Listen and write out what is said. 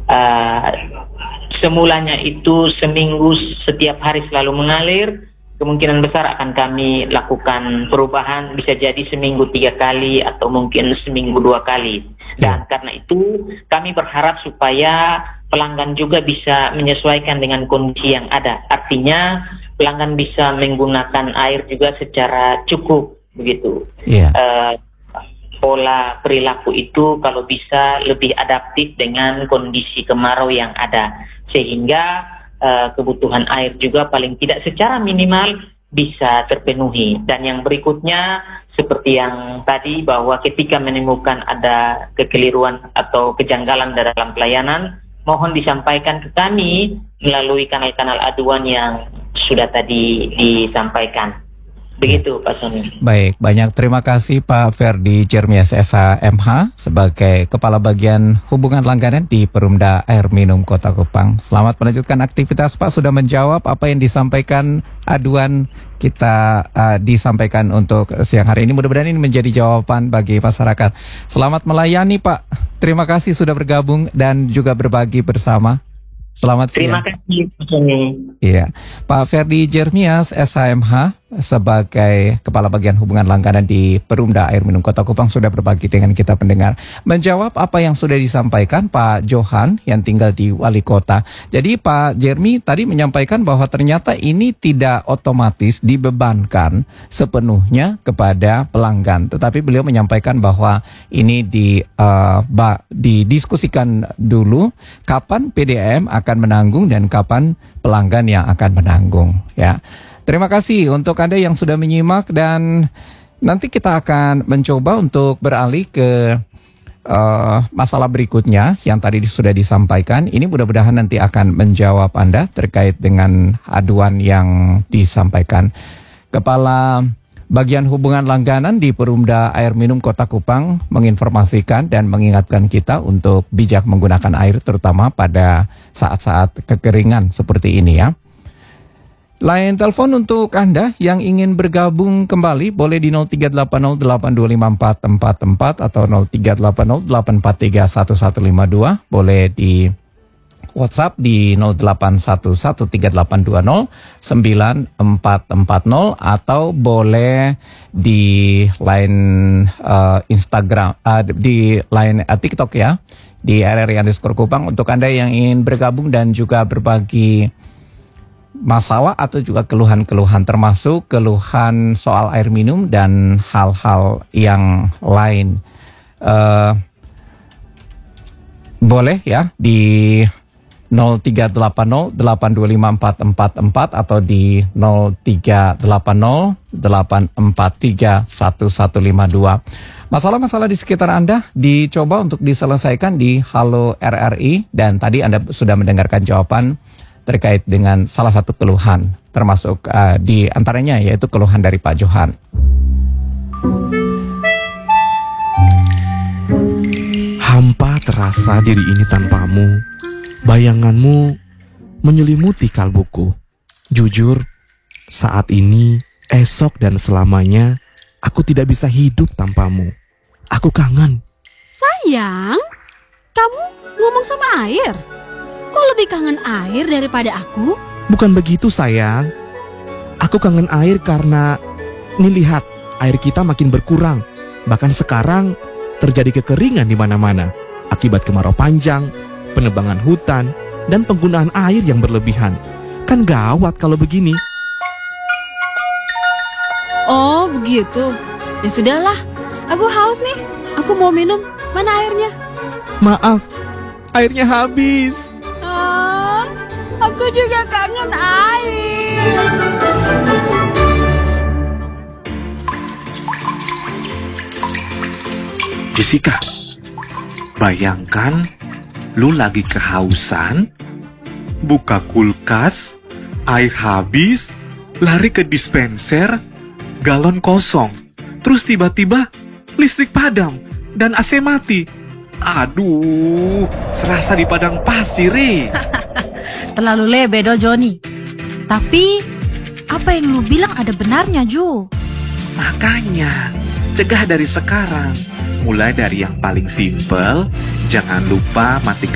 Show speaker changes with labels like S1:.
S1: uh, semulanya itu seminggu setiap hari selalu mengalir, kemungkinan besar akan kami lakukan perubahan, bisa jadi seminggu 3 kali atau mungkin seminggu 2 kali. Dan karena itu kami berharap supaya pelanggan juga bisa menyesuaikan dengan kondisi yang ada. Artinya pelanggan bisa menggunakan air juga secara cukup, begitu. Pola perilaku itu kalau bisa lebih adaptif dengan kondisi kemarau yang ada, sehingga kebutuhan air juga paling tidak secara minimal bisa terpenuhi. Dan yang berikutnya seperti yang tadi, bahwa ketika menemukan ada kekeliruan atau kejanggalan dalam pelayanan, mohon disampaikan ke kami melalui kanal-kanal aduan yang sudah tadi disampaikan. Begitu Pak Sony.
S2: Baik, banyak terima kasih Pak Ferdi Jeremias SHMH sebagai Kepala Bagian Hubungan Langganan di Perumda Air Minum Kota Kupang. Selamat melanjutkan aktivitas Pak, sudah menjawab apa yang disampaikan aduan kita disampaikan untuk siang hari ini. Mudah-mudahan ini menjadi jawaban bagi masyarakat. Selamat melayani Pak. Terima kasih sudah bergabung dan juga berbagi bersama. Selamat siang.
S1: Terima kasih Pak Sony.
S2: Iya, Pak Ferdi Jeremias SHMH sebagai Kepala Bagian Hubungan Langganan di Perumda Air Minum Kota Kupang sudah berbagi dengan kita pendengar, menjawab apa yang sudah disampaikan Pak Johan yang tinggal di Wali Kota. Jadi Pak Jermi tadi menyampaikan bahwa ternyata ini tidak otomatis dibebankan sepenuhnya kepada pelanggan, tetapi beliau menyampaikan bahwa ini didiskusikan dulu kapan PDAM akan menanggung dan kapan pelanggan yang akan menanggung, ya. Terima kasih untuk Anda yang sudah menyimak, dan nanti kita akan mencoba untuk beralih ke masalah berikutnya yang tadi sudah disampaikan. Ini mudah-mudahan nanti akan menjawab Anda terkait dengan aduan yang disampaikan. Kepala Bagian Hubungan Langganan di Perumda Air Minum Kota Kupang menginformasikan dan mengingatkan kita untuk bijak menggunakan air, terutama pada saat-saat kekeringan seperti ini, ya. Line telepon untuk Anda yang ingin bergabung kembali boleh di 0380825444 atau 038084311152. Boleh di WhatsApp di 081138209440 atau boleh di line Instagram, di line TikTok, ya, di RRI_Kupang untuk Anda yang ingin bergabung dan juga berbagi masalah atau juga keluhan-keluhan, termasuk keluhan soal air minum dan hal-hal yang lain. Boleh, ya, di 0380825444 atau di 038084311152. Masalah-masalah di sekitar Anda dicoba untuk diselesaikan di Halo RRI, dan tadi Anda sudah mendengarkan jawaban terkait dengan salah satu keluhan, termasuk di antaranya yaitu keluhan dari Pak Johan.
S3: Hampa terasa diri ini tanpamu, bayanganmu menyelimuti kalbuku. Jujur, saat ini, esok dan selamanya, aku tidak bisa hidup tanpamu. Aku kangen.
S4: Sayang, kamu ngomong sama air? Kok lebih kangen air daripada aku?
S3: Bukan begitu sayang. Aku kangen air karena, nih lihat, air kita makin berkurang. Bahkan sekarang terjadi kekeringan di mana-mana akibat kemarau panjang, penebangan hutan, dan penggunaan air yang berlebihan. Kan gawat kalau begini.
S4: Oh begitu. Ya sudahlah, aku haus nih. Aku mau minum. Mana airnya?
S3: Maaf, airnya habis.
S4: Aku juga kangen air.
S5: Jessica, bayangkan lu lagi kehausan, buka kulkas, air habis, lari ke dispenser, galon kosong, terus tiba-tiba listrik padam dan AC mati. Aduh, serasa di padang pasir.
S6: Terlalu lebedo Joni. Tapi apa yang lu bilang ada benarnya, Ju.
S5: Makanya cegah dari sekarang. Mulai dari yang paling simpel, jangan lupa matikan